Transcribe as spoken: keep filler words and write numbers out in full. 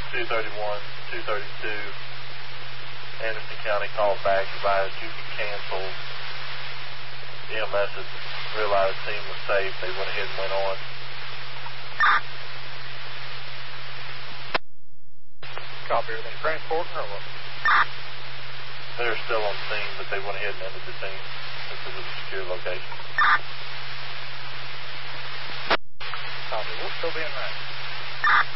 two thirty-one, two thirty-two. Anderson County called back, advised you can cancel. E M S has realized the team was safe. They went ahead and went on. Copy everything. Transporting or what? They're still on scene, but they went ahead and ended the scene. This is a secure location. Copy. We'll still be in range.